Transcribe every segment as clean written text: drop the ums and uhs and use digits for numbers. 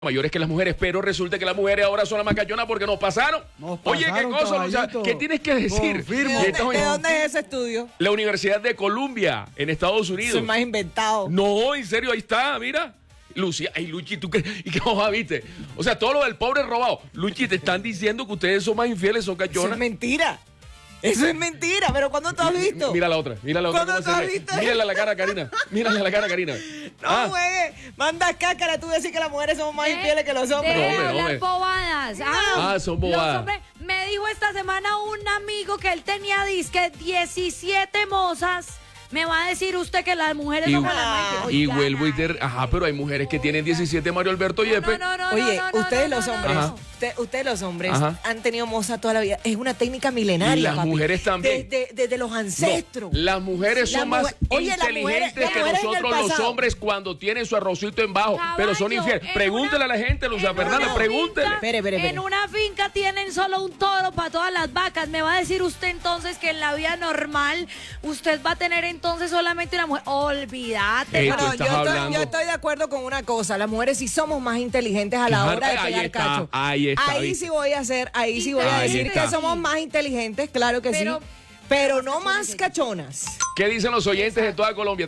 mayores que las mujeres, pero resulta que las mujeres ahora son las más cachonas porque nos pasaron. Oye, ¿qué cosa? O sea, ¿qué tienes que decir? Confirmo. ¿De dónde es ese estudio? La Universidad de Columbia, en Estados Unidos. Soy más inventado. No, en serio, ahí está, mira. Lucía, ay, Luchi, ¿tú qué? ¿Y qué hoja viste? O sea, todo lo del pobre robado. Luchi, te están diciendo que ustedes son más infieles, son cachonas. Eso es mentira. Eso es mentira, pero ¿cuándo tú has visto? Mira la otra. ¿Cuándo tú has visto? Mírale la cara, Karina. Mírale la cara, Karina. No, juegue. Manda cácara tú decir que las mujeres somos más infieles que los hombres. No, hombre, Las bobadas. son bobadas. Los hombres, me dijo esta semana un amigo que él tenía disque 17 mozas. Me va a decir usted que las mujeres somos las más infieles. Y vuelvo y pero hay mujeres que tienen 17, Mario Alberto Yepes. Oye, ustedes los hombres han tenido moza toda la vida. Es una técnica milenaria, y las papi. Mujeres también. Desde los ancestros. No, las mujeres son más inteligentes que nosotros los hombres cuando tienen su arrocito en bajo, pero son infieles. Pregúntele a la gente, Lucia Fernanda, pregúntele. Espere. En una finca tienen solo un toro para todas las vacas. Me va a decir usted entonces que en la vida normal usted va a tener entonces solamente una mujer. Olvídate. Pero yo estoy de acuerdo con una cosa. Las mujeres sí somos más inteligentes a la hora de pegar cacho. Ahí sí voy a decir que somos más inteligentes, claro que sí. Pero no más cachonas. ¿Qué dicen los oyentes de toda Colombia?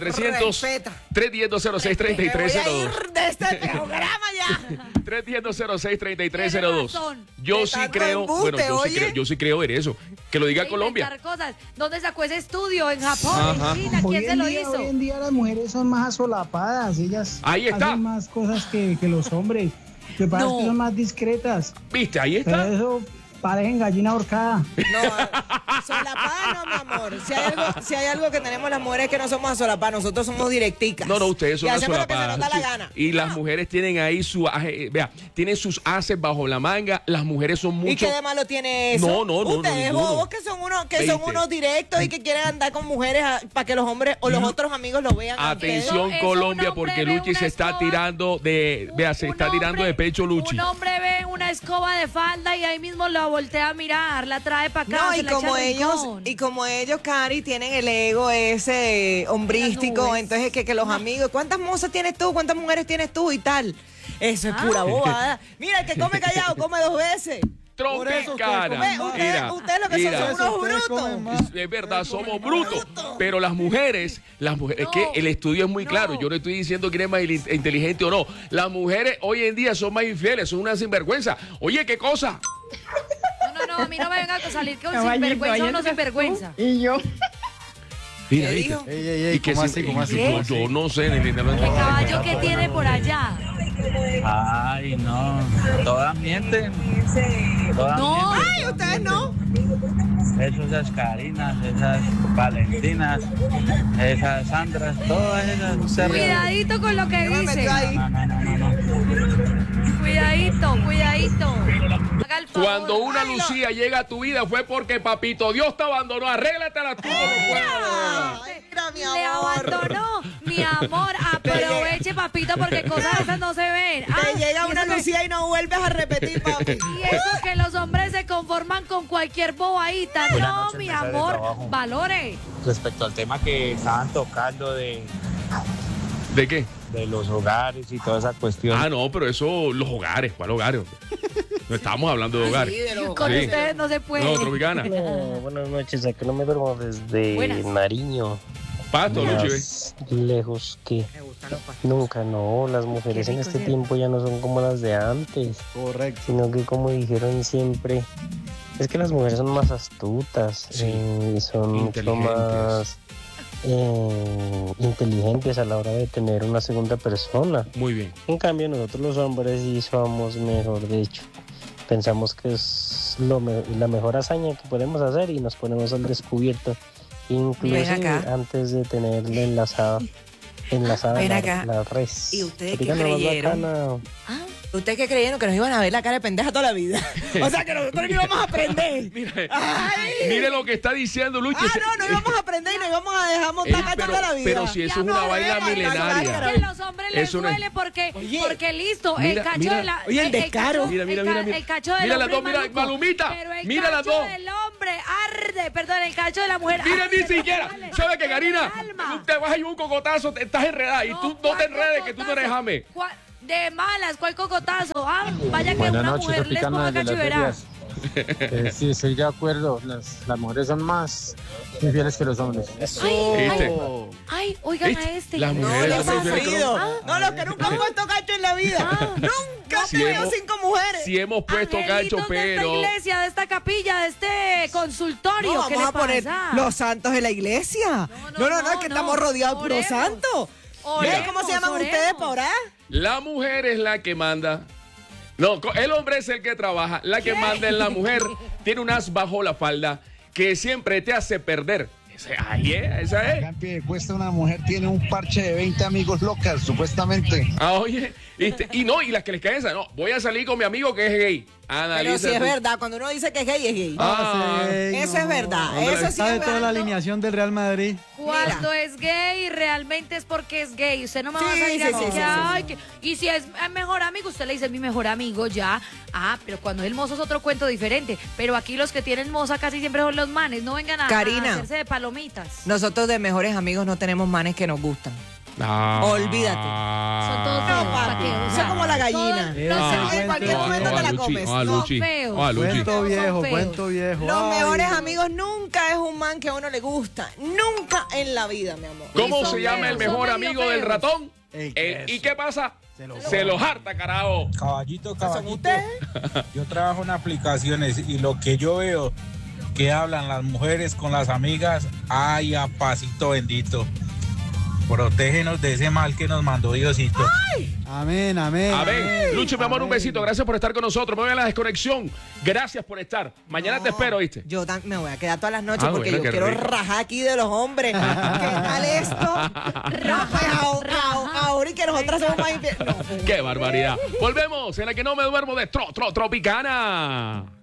310-206-3302. De este programa ya. 310-206-3302. Yo sí creo, yo sí creo en eso. Que lo diga Colombia. Cosas. ¿Dónde sacó ese estudio? ¿En Japón? ¿En China? ¿Quién se lo hizo? Hoy en día las mujeres son más asolapadas. Ellas hacen más cosas que los hombres. Que parece que son más discretas. ¿Viste? Ahí está. Pero eso parecen gallina ahorcada. No, solapada no, mi amor. Si hay algo que tenemos las mujeres que no somos asolapadas, nosotros somos directicas. No, ustedes son asolapadas. Y hacemos lo que se nos da la gana. Y las mujeres tienen ahí tienen sus haces bajo la manga. Las mujeres son mucho. ¿Y qué de malo tiene eso? No. Ustedes bobos que son unos directos y que quieren andar con mujeres para que los hombres o los otros amigos lo vean. Atención, Colombia, porque Luchi se está tirando de pecho, Luchi. Un hombre ve una escoba de falda y ahí mismo lo voltea a mirar, la trae para acá. No, y como ellos, Cari, tienen el ego ese hombrístico, entonces que los amigos, ¿cuántas mozas tienes tú? ¿Cuántas mujeres tienes tú? Y tal. Eso es pura bobada. Mira, el que come callado, come 2 veces. Tropicana. Ustedes lo que son unos brutos. Es verdad, somos brutos. Pero las mujeres, es que el estudio es muy claro. Yo no estoy diciendo quién es más inteligente o no. Las mujeres hoy en día son más infieles, son una sinvergüenza. Oye, ¿qué cosa? No, a mí no me venga a salir con sinvergüenza o no sinvergüenza. Y yo. Mira, dijo? ¿Y qué ¿Cómo así? Yo no sé. ¿Qué caballo que tiene por allá? Ay, no. Todas mienten. No, ay, ustedes no. Esas Carinas, esas Valentinas, esas Sandras, todas esas. Cuidadito con lo que dice. No. Cuidadito. Cuando una Lucía llega a tu vida fue porque papito Dios te abandonó. Arréglatela tú como puedas. Le abandonó, mi amor. Aproveche, papito, porque cosas esas no se ven. Te llega una Lucía y no vuelves a repetir, papi. Y eso que los hombres se conforman con cualquier bobadita. No, mi amor, valore. Respecto al tema que estaban tocando ¿De qué? de los hogares y toda esa cuestión. No, pero eso, los hogares, ¿cuál hogares? No estábamos hablando de hogares. Con ustedes no se puede. No, Tropicana. Buenas noches, aquí no me duermo desde Nariño. Pasto, Luchi. Más lejos que nunca, no. Las mujeres en este tiempo ya no son como las de antes. Correcto. Sino que, como dijeron siempre, es que las mujeres son más astutas, son mucho más inteligentes a la hora de tener una segunda persona. Muy bien. En cambio, nosotros los hombres sí somos mejor, de hecho. Pensamos que es la mejor hazaña que podemos hacer y nos ponemos al descubierto. Inclusive antes de tenerle enlazada la res. ¿Y ustedes qué creyeron? ¿Ustedes qué creyeron? Que nos iban a ver la cara de pendeja toda la vida. O sea, que nosotros no íbamos a aprender. Mire lo que está diciendo Luchi. No íbamos a aprender y nos íbamos a dejar montar acá toda la vida. Pero si eso es una vaina milenaria. Es que a los hombres les duele porque listo, el cacho de la... Oye, el descaro. Mira. El cacho del hombre. Mira las dos, mira, Malumita. Mira las dos. El cacho del hombre arde, perdón, el cacho de la mujer. Mira, ni siquiera. ¿Sabes qué, Karina? Tú te vas a ir un cocotazo, estás enredada y tú no te enredes, que tú no eres jame. De malas, ¿cuál cocotazo? Ah, vaya que Buenas una noches, mujer les ponga Tropicanas de las cachiverá. Ferias. Sí, estoy de acuerdo. Las mujeres son más infieles que los hombres. Ay, oigan a ¿Viste? este. Las No, mujeres les son ha infieles con los- sufrido. No, los que nunca han puesto cacho en la vida. Nunca Si han tenido hemos- 5 mujeres. Si hemos puesto Angelitos cacho, de esta pero... iglesia, de esta capilla, de este consultorio. No, ¿Qué vamos le a poner pasa? los santos de la iglesia. No, es que estamos rodeados por los Oremos. santos. Oremos, ¿Ven cómo se llaman oremos. ustedes por ahí? La mujer es la que manda. No, el hombre es el que trabaja. La que manda es la mujer. Tiene un as bajo la falda que siempre te hace perder. Esa es. Gran pie de cuesta una mujer tiene un parche de 20 amigos locas, supuestamente. Oye, y las que les caen esa, no, voy a salir con mi amigo que es gay. Pero si es verdad, cuando uno dice que es gay, es gay. Eso es verdad. Eso sí Sabe es toda la verdad. alineación del Real Madrid. Cuando es gay, realmente es porque es gay. Usted no me va a Sí, salir sí, así sí, que, sí, ay, que- y si es mejor amigo, usted le dice mi mejor amigo ya. Ah, pero cuando es el mozo es otro cuento diferente. Pero aquí los que tienen moza casi siempre son los manes. No vengan a Karina. hacerse de palomitas. Nosotros de mejores amigos no tenemos manes que nos gustan. Olvídate. Son todos No, feos. papi. ¿pa' qué? O Eso sea, es como la gallina. todos- Eh, no ah, sé, En cualquier momento te la comes. Son feos. Cuento Son viejo, feos. cuento viejo. Los Ay, mejores no. amigos nunca es un man que a uno le gusta. Nunca en la vida, mi amor. ¿Cómo Y son se llama el feos, mejor son medio amigo del feos. ratón? El ¿Y qué pasa? Se Se los harta, carajo. Caballito, ¿Son ustedes? Yo trabajo en aplicaciones y lo que yo veo que hablan las mujeres con las amigas, ay, a pasito bendito. Protégenos de ese mal que nos mandó Diosito. Amén, amén. A ver, amén, Lucho, mi amor, un amén. besito. Gracias por estar con nosotros. Me voy a la desconexión. Gracias por estar. Mañana te espero, ¿viste? Yo me voy a quedar todas las noches porque bueno, yo qué quiero rico. rajar aquí de los hombres. ¿Qué tal esto? No, pues ahora y que nosotras somos más infieles. No, pues. ¡Qué barbaridad! Volvemos en la que no me duermo de Tropicana.